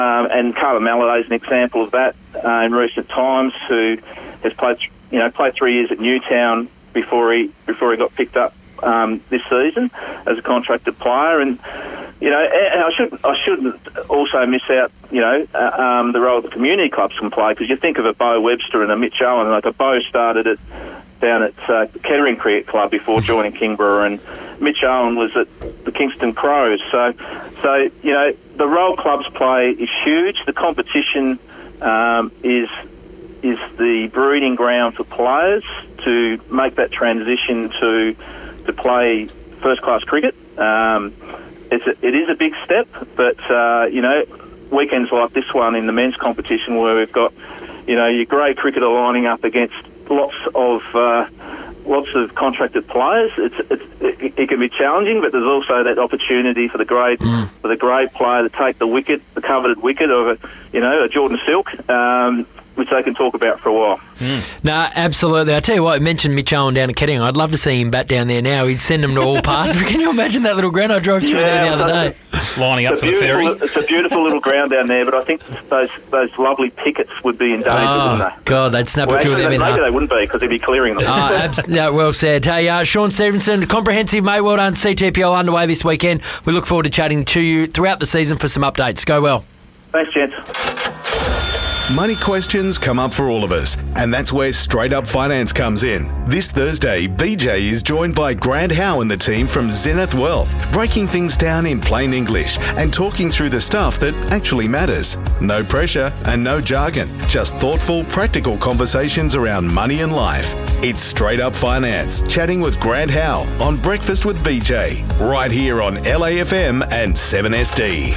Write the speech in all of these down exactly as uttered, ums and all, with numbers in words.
Um, and Carla Malloday is an example of that uh, in recent times, who has played, you know, played three years at Newtown before he before he got picked up um, this season as a contracted player. And you know, and I should I shouldn't also miss out, you know, uh, um, the role the community clubs can play, because you think of a Bo Webster and a Mitch Owen. Like a Bo started at down at uh, Kettering Cricket Club before joining Kingborough, and Mitch Owen was at the Kingston Crows. So, so you know, the role clubs play is huge. The competition um, is is the breeding ground for players to make that transition to to play first class cricket. Um, it's a, it is a big step, but uh, you know, weekends like this one in the men's competition, where we've got, you know, your grade cricketer lining up against lots of uh, lots of contracted players. It's, it's it, it can be challenging, but there's also that opportunity for the grade mm. for the grade player to take the wicket, the coveted wicket of a, you know, a Jordan Silk, um, which they can talk about for a while. Mm. No, absolutely. I tell you what, you mentioned Mitch Owen down at Kettering. I'd love to see him bat down there now. He'd send them to all parts. Can you imagine that little ground? I drove through yeah, there the other day. Lining up for the ferry. It's a beautiful little ground down there, but I think those those lovely pickets would be in danger, oh, wouldn't they? God, they'd snap well, a few actually, of them in. Maybe half. they wouldn't be, because they'd be clearing them. Oh, abs- yeah, well said. Hey, uh, Sean Stevenson, comprehensive, mate. Well done. C T P L underway this weekend. We look forward to chatting to you throughout the season for some updates. Go well. Thanks, gents. Money questions come up for all of us, and that's where Straight Up Finance comes in. This Thursday, B J is joined by Grant Howe and the team from Zenith Wealth, breaking things down in plain English and talking through the stuff that actually matters. No pressure and no jargon, just thoughtful, practical conversations around money and life. It's Straight Up Finance, chatting with Grant Howe on Breakfast with B J, right here on L A F M and seven S D.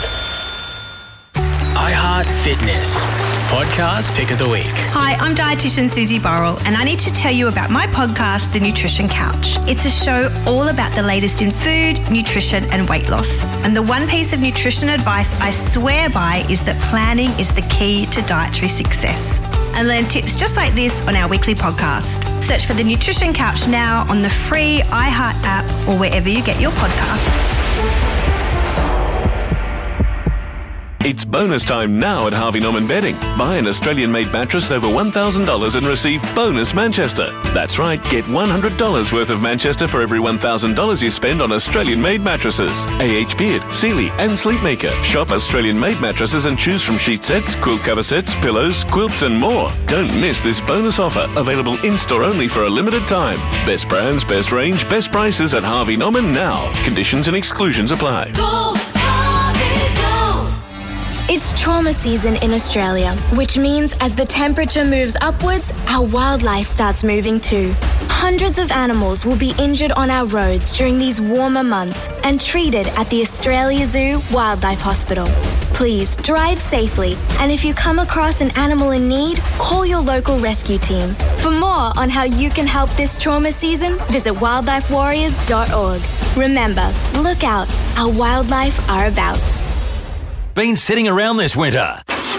iHeart Fitness Podcast Pick of the Week. Hi, I'm dietitian Susie Burrell, and I need to tell you about my podcast, The Nutrition Couch. It's a show all about the latest in food, nutrition and weight loss. And the one piece of nutrition advice I swear by is that planning is the key to dietary success. And learn tips just like this on our weekly podcast. Search for The Nutrition Couch now on the free iHeart app or wherever you get your podcasts. It's bonus time now at Harvey Norman Bedding. Buy an Australian-made mattress over one thousand dollars and receive bonus Manchester. That's right, get one hundred dollars worth of Manchester for every one thousand dollars you spend on Australian-made mattresses. A H Beard, Sealy and Sleepmaker. Shop Australian-made mattresses and choose from sheet sets, quilt cover sets, pillows, quilts and more. Don't miss this bonus offer, available in-store only for a limited time. Best brands, best range, best prices at Harvey Norman now. Conditions and exclusions apply. Go, Harvey, go. It's trauma season in Australia, which means as the temperature moves upwards, our wildlife starts moving too. Hundreds of animals will be injured on our roads during these warmer months and treated at the Australia Zoo Wildlife Hospital. Please drive safely, and if you come across an animal in need, call your local rescue team. For more on how you can help this trauma season, visit wildlife warriors dot org. Remember, look out, our wildlife are about. Been sitting around this winter?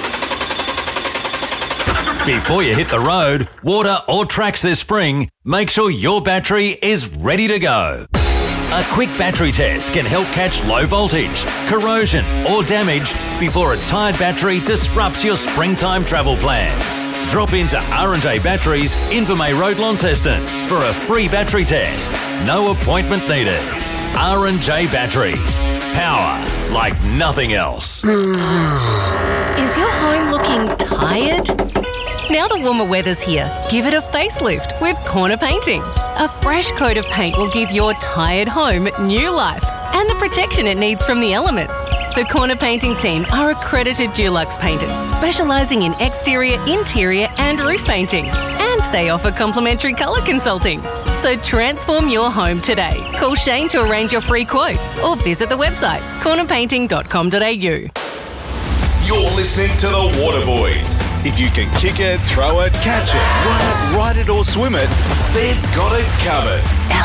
Before you hit the road, water or tracks this spring, make sure your battery is ready to go. A quick battery test can help catch low voltage, corrosion or damage before a tired battery disrupts your springtime travel plans. Drop into R and J Batteries, Invermay Road, Launceston for a free battery test. No appointment needed. R and J Batteries. Power like nothing else. Is your home looking tired? Now the warmer weather's here, give it a facelift with Corner Painting. A fresh coat of paint will give your tired home new life and the protection it needs from the elements. The Corner Painting team are accredited Dulux painters, specialising in exterior, interior and roof painting. And they offer complimentary colour consulting. So transform your home today. Call Shane to arrange your free quote or visit the website corner painting dot com dot a u. You're listening to the Waterboys. If you can kick it, throw it, catch it, run it, ride it or swim it, they've got it covered.